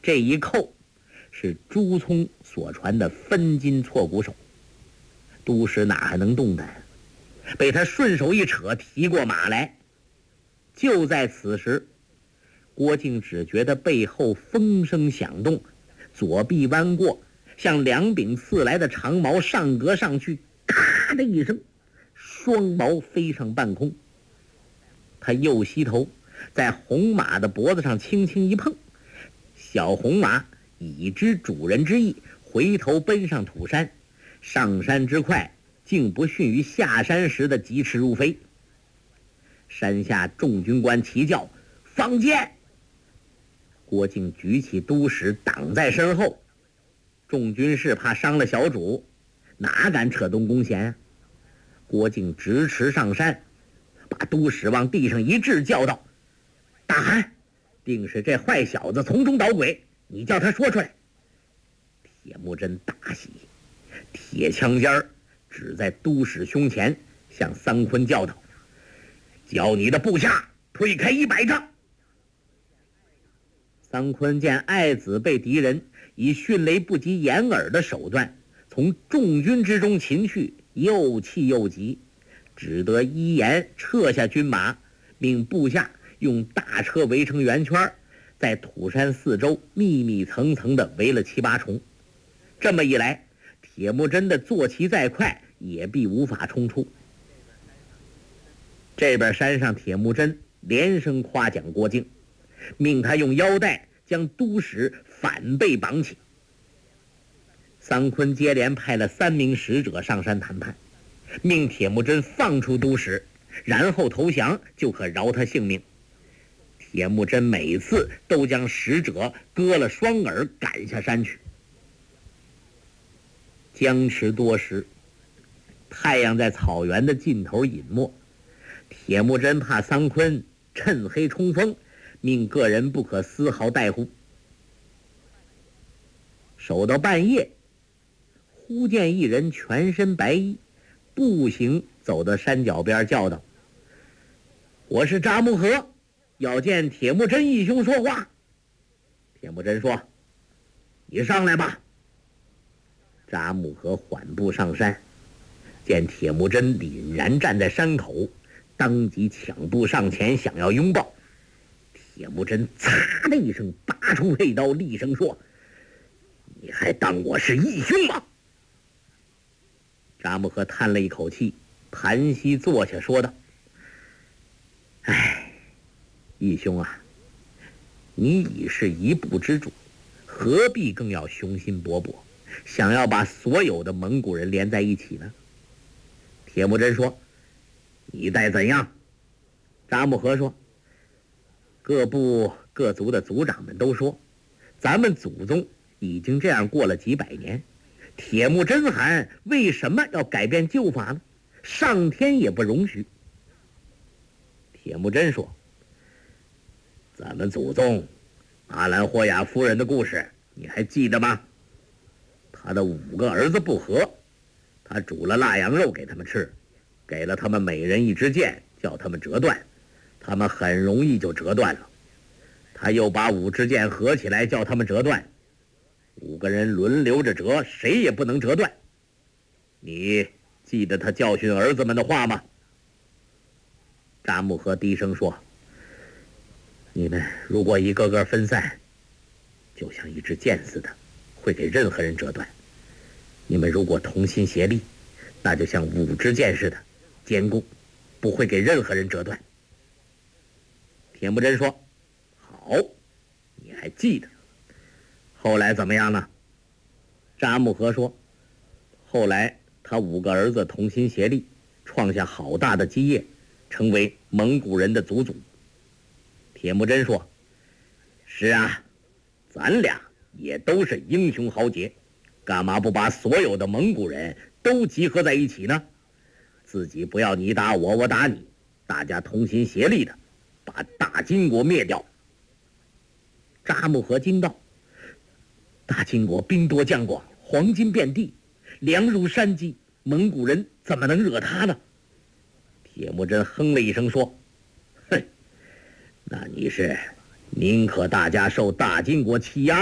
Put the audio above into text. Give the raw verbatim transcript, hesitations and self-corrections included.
这一扣是朱聪所传的分筋错骨手。都使哪还能动弹，被他顺手一扯，提过马来。就在此时，郭靖只觉得背后风声响动，左臂弯过，像两柄刺来的长矛上格上去，咔的一声，双矛飞上半空。他右膝头在红马的脖子上轻轻一碰，小红马已知主人之意，回头奔上土山，上山之快竟不逊于下山时的疾驰如飞。山下众军官齐叫放箭，郭靖举起都使挡在身后。众军士怕伤了小主，哪敢扯动弓弦啊？郭靖直驰上山，把都使往地上一掷，叫道：大汗，定是这坏小子从中捣鬼，你叫他说出来。铁木真大喜，铁枪尖儿指在都使胸前，向桑昆叫道：叫你的部下退开一百丈。桑昆见爱子被敌人以迅雷不及掩耳的手段从众军之中擒去，又气又急，只得依言撤下军马，命部下用大车围成圆圈，在土山四周密密层层地围了七八重。这么一来，铁木真的坐骑再快也必无法冲出。这边山上，铁木真连声夸奖郭靖，命他用腰带将都使反背绑起。桑昆接连派了三名使者上山谈判，命铁木真放出都使，然后投降，就可饶他性命。铁木真每次都将使者割了双耳赶下山去。僵持多时，太阳在草原的尽头隐没。铁木真怕桑昆趁黑冲锋，命个人不可丝毫怠忽。守到半夜，忽见一人全身白衣，步行走到山脚边，叫道：我是扎木合，要见铁木真义兄说话。铁木真说：你上来吧。扎木合缓步上山，见铁木真凛然站在山口，当即抢步上前，想要拥抱。铁木真嚓的一声拔出佩刀，厉声说：你还当我是义兄吗？扎木合叹了一口气，盘膝坐下，说道：哎，义兄啊，你已是一部之主，何必更要雄心勃勃，想要把所有的蒙古人连在一起呢？铁木真说：你待怎样？扎木合说：各部各族的族长们都说，咱们祖宗已经这样过了几百年，铁木真汗为什么要改变旧法呢？上天也不容许。铁木真说：咱们祖宗阿兰霍雅夫人的故事你还记得吗？他的五个儿子不和，他煮了腊羊肉给他们吃，给了他们每人一支箭，叫他们折断，他们很容易就折断了。他又把五支箭合起来，叫他们折断，五个人轮流着折，谁也不能折断。你记得他教训儿子们的话吗？扎木合低声说：你们如果一个个分散，就像一支箭似的，会给任何人折断。你们如果同心协力，那就像五支箭似的，坚固，不会给任何人折断。铁木真说：好，你还记得。后来怎么样呢？扎木合说：后来他五个儿子同心协力，创下好大的基业，成为蒙古人的祖祖。铁木真说：是啊，咱俩也都是英雄豪杰，干嘛不把所有的蒙古人都集合在一起呢？自己不要你打我，我打你，大家同心协力的把大金国灭掉。扎木合惊道：大金国兵多将广，黄金遍地，粮如山积，蒙古人怎么能惹他呢？铁木真哼了一声说：哼，那你是宁可大家受大金国欺压，